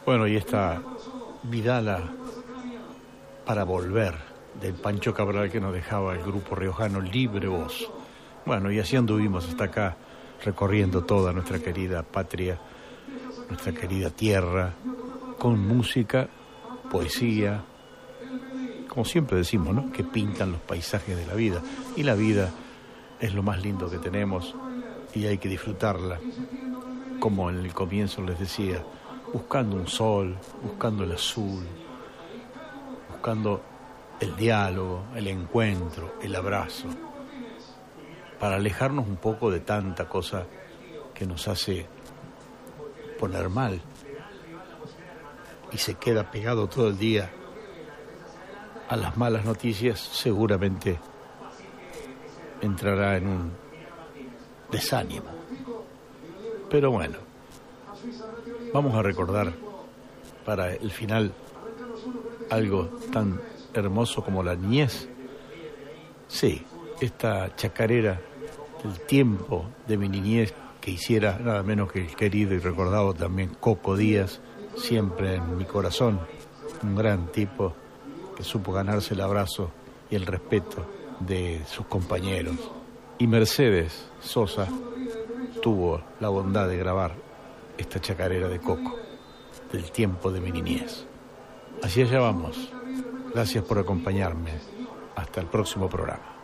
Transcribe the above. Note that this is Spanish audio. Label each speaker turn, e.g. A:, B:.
A: Bueno, y esta Vidala para volver del Pancho Cabral que nos dejaba el grupo riojano Libre Voz. Bueno, y así anduvimos hasta acá, recorriendo toda nuestra querida patria, nuestra querida tierra, con música, poesía, como siempre decimos, ¿no?, que pintan los paisajes de la vida. Y la vida es lo más lindo que tenemos y hay que disfrutarla, como en el comienzo les decía, buscando un sol, buscando el azul, buscando el diálogo, el encuentro, el abrazo, para alejarnos un poco de tanta cosa que nos hace poner mal y se queda pegado todo el día a las malas noticias. Seguramente entrará en un desánimo. Pero bueno, vamos a recordar para el final algo tan hermoso como la niñez. Sí, esta chacarera del tiempo de mi niñez que hiciera nada menos que el querido y recordado también Coco Díaz, siempre en mi corazón, un gran tipo que supo ganarse el abrazo y el respeto de sus compañeros. Y Mercedes Sosa tuvo la bondad de grabar esta chacarera de Coco, del tiempo de mi niñez. Así allá vamos. Gracias por acompañarme. Hasta el próximo programa.